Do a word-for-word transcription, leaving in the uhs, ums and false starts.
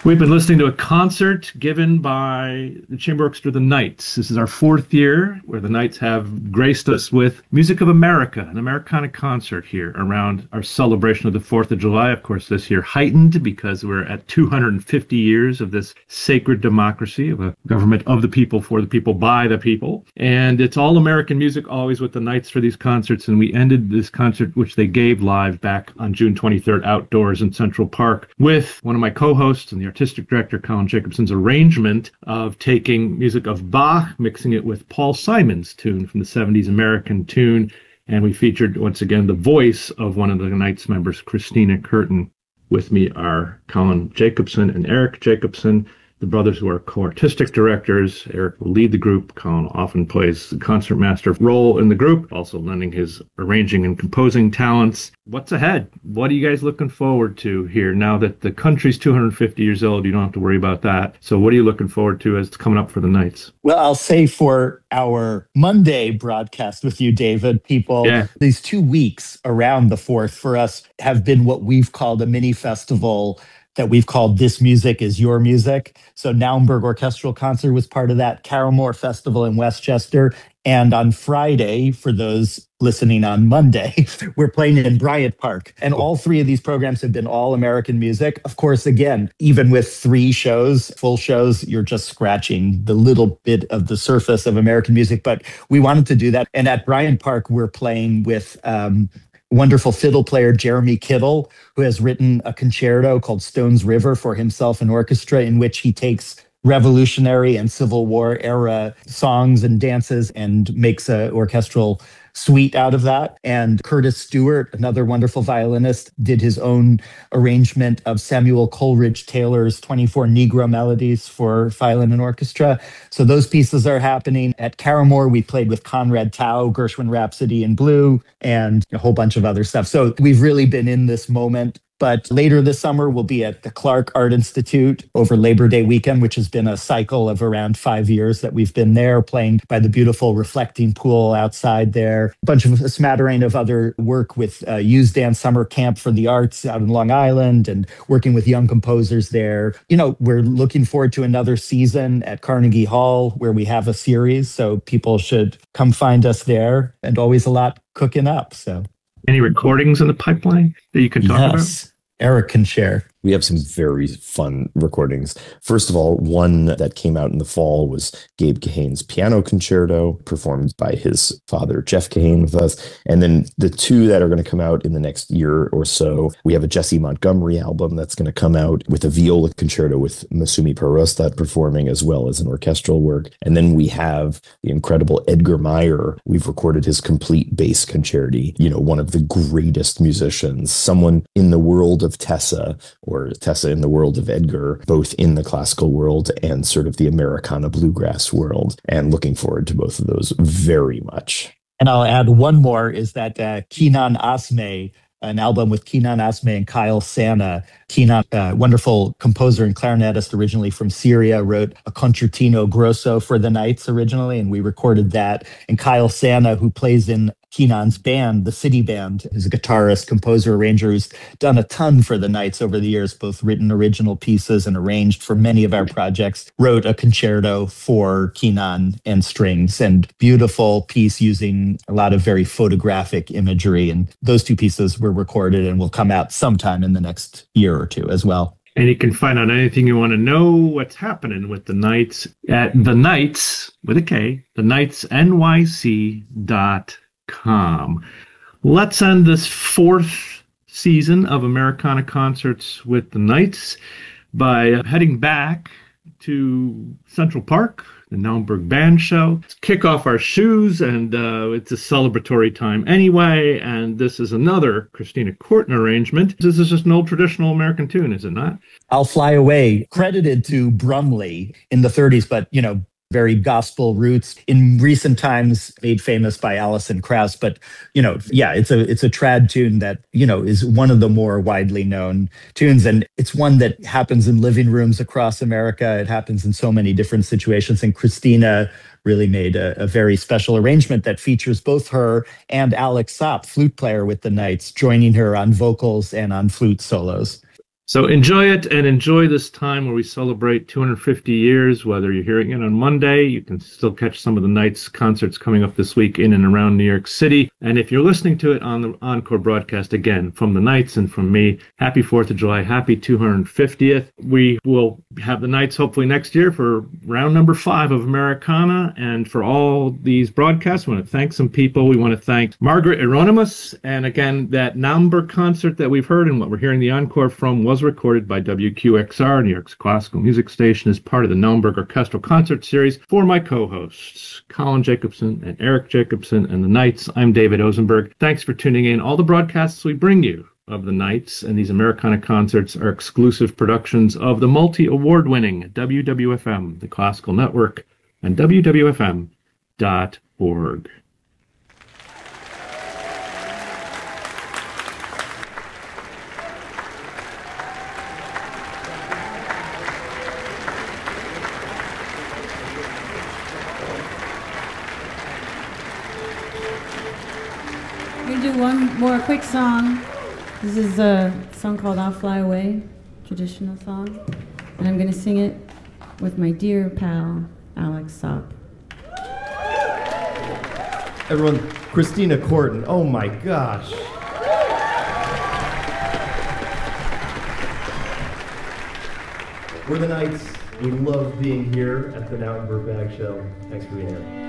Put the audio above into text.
We've been listening to a concert given by the Chamber Orchestra, the Knights. This is our fourth year where the Knights have graced us with Music of America, an Americana concert here around our celebration of the fourth of July. Of course, this year heightened because we're at two hundred fifty years of this sacred democracy of a government of the people, for the people, by the people. And it's all American music, always with the Knights for these concerts. And we ended this concert, which they gave live back on June twenty-third outdoors in Central Park, with one of my co-hosts and the artistic director, Colin Jacobson's arrangement of taking music of Bach, mixing it with Paul Simon's tune from the seventies, American tune. And we featured, once again, the voice of one of the Knights members, Christina Curtin. With me are Colin Jacobson and Eric Jacobson, the brothers who are co-artistic directors. Eric will lead the group. Colin often plays the concertmaster role in the group, also lending his arranging and composing talents. What's ahead? What are you guys looking forward to here now that the country's two hundred fifty years old? You don't have to worry about that. So what are you looking forward to as it's coming up for the Knights? Well, I'll say for our Monday broadcast with you, David, people, yeah. These two weeks around the fourth for us have been what we've called a mini festival that we've called This Music is Your Music. So Naumburg Orchestral Concert was part of that, Caramore Festival in Westchester. And on Friday, for those listening on Monday, we're playing in Bryant Park. And all three of these programs have been all American music. Of course, again, even with three shows, full shows, you're just scratching the little bit of the surface of American music. But we wanted to do that. And at Bryant Park, we're playing with um, wonderful fiddle player Jeremy Kittle, who has written a concerto called Stones River for himself and orchestra, in which he takes Revolutionary and Civil War era songs and dances and makes an orchestral suite out of that. And Curtis Stewart, another wonderful violinist, did his own arrangement of Samuel Coleridge Taylor's twenty-four Negro Melodies for violin and orchestra. So those pieces are happening. At Caramore, we played with Conrad Tao, Gershwin Rhapsody in Blue, and a whole bunch of other stuff. So we've really been in this moment. But later this summer, we'll be at the Clark Art Institute over Labor Day weekend, which has been a cycle of around five years that we've been there, playing by the beautiful reflecting pool outside there. A bunch of a smattering of other work with uh, Usedance Summer Camp for the Arts out in Long Island and working with young composers there. You know, we're looking forward to another season at Carnegie Hall where we have a series. So people should come find us there, and always a lot cooking up. So. Any recordings in the pipeline that you can talk yes. about? Eric can share. We have some very fun recordings. First of all, one that came out in the fall was Gabe Kahane's Piano Concerto, performed by his father, Jeff Kahane, with us. And then the two that are going to come out in the next year or so, we have a Jesse Montgomery album that's going to come out with a viola concerto with Masumi Perostat performing, as well as an orchestral work. And then we have the incredible Edgar Meyer. We've recorded his complete bass concerti, you know, one of the greatest musicians, someone in the world of Tessa, or or Tessa in the world of Edgar, both in the classical world and sort of the Americana bluegrass world. And looking forward to both of those very much. And I'll add one more, is that uh, Kinan Asme, an album with Kinan Asme and Kyle Sana. Kinan, uh, wonderful composer and clarinetist originally from Syria, wrote a concertino grosso for the Knights originally, and we recorded that. And Kyle Sana, who plays in Kinan's band, the City Band, is a guitarist, composer, arranger who's done a ton for the Knights over the years, both written original pieces and arranged for many of our projects, wrote a concerto for Kinan and strings, and beautiful piece using a lot of very photographic imagery. And those two pieces were recorded and will come out sometime in the next year or two as well. And you can find out anything you want to know what's happening with the Knights at the Knights, with a K, the Knights N Y C dot com. Let's end this fourth season of Americana Concerts with the Knights by heading back to Central Park, the Naumburg Band Show. Let's kick off our shoes, and uh, it's a celebratory time anyway, and this is another Christina Curtin arrangement. This is just an old traditional American tune, is it not? I'll Fly Away, credited to Brumley in the thirties, but, you know, very gospel roots, in recent times made famous by Alison Krauss. But, you know, yeah, it's a it's a trad tune that, you know, is one of the more widely known tunes. And it's one that happens in living rooms across America. It happens in so many different situations. And Christina really made a, a very special arrangement that features both her and Alex Sopp, flute player with the Knights, joining her on vocals and on flute solos. So enjoy it, and enjoy this time where we celebrate two hundred fifty years. Whether you're hearing it on Monday, you can still catch some of the Knights concerts coming up this week in and around New York City. And if you're listening to it on the Encore broadcast, again, from the Knights and from me, happy fourth of July, happy two hundred fiftieth. We will have the Knights hopefully next year for round number five of Americana. And for all these broadcasts, we want to thank some people. We want to thank Margaret Hieronymus. And again, that Naumburg concert that we've heard and what we're hearing the encore from was recorded by W Q X R, New York's classical music station, as part of the Naumburg Orchestral Concert Series. For my co-hosts, Colin Jacobson and Eric Jacobson and the Knights, I'm David Osenberg. Thanks for tuning in. All the broadcasts we bring you of the Knights and these Americana concerts are exclusive productions of the multi-award-winning W W F M, the Classical Network, and W W F M dot org. One more quick song. This is a song called I'll Fly Away, traditional song. And I'm going to sing it with my dear pal, Alex Sopp. Everyone, Christina Corton. Oh my gosh. We're the Knights. We love being here at the Naumburg Bag Show. Thanks for being here.